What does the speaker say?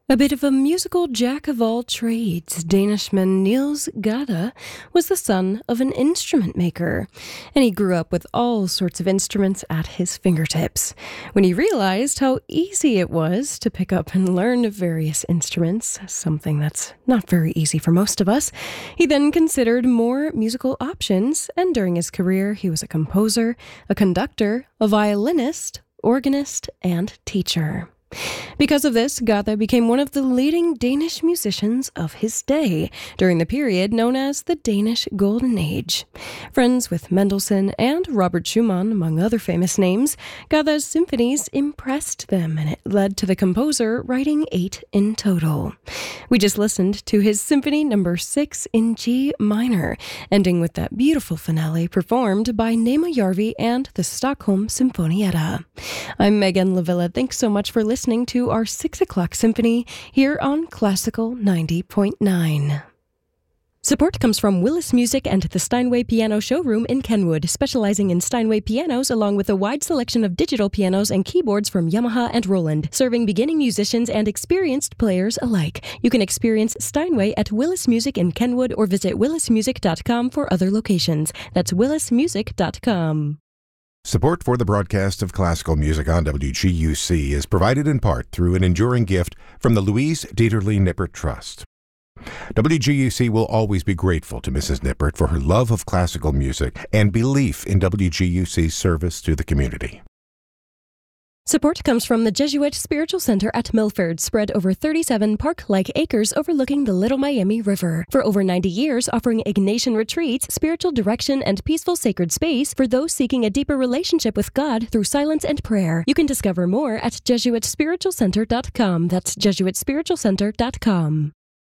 A bit of a musical jack of all trades, Danishman Niels Gade was the son of an instrument maker, and he grew up with all sorts of instruments at his fingertips. When he realized how easy it was to pick up and learn various instruments, something that's not very easy for most of us, he then considered more musical options, and during his career he was a composer, a conductor, a violinist, organist, and teacher. Because of this, Gade became one of the leading Danish musicians of his day during the period known as the Danish Golden Age. Friends with Mendelssohn and Robert Schumann, among other famous names, Gade's symphonies impressed them, and it led to the composer writing 8 in total. We just listened to his Symphony No. 6 in G minor, ending with that beautiful finale performed by Nema Järvi and the Stockholm Symfonietta. I'm Megan Lavilla. Thanks so much for listening to our 6 o'clock symphony here on Classical 90.9. Support comes from Willis Music and the Steinway Piano Showroom in Kenwood, specializing in Steinway pianos along with a wide selection of digital pianos and keyboards from Yamaha and Roland, serving beginning musicians and experienced players alike. You can experience Steinway at Willis Music in Kenwood or visit willismusic.com for other locations. That's willismusic.com. Support for the broadcast of classical music on WGUC is provided in part through an enduring gift from the Louise Dieterle Nippert Trust. WGUC will always be grateful to Mrs. Nippert for her love of classical music and belief in WGUC's service to the community. Support comes from the Jesuit Spiritual Center at Milford, spread over 37 park-like acres overlooking the Little Miami River. For over 90 years, offering Ignatian retreats, spiritual direction, and peaceful sacred space for those seeking a deeper relationship with God through silence and prayer. You can discover more at JesuitSpiritualCenter.com. That's JesuitSpiritualCenter.com.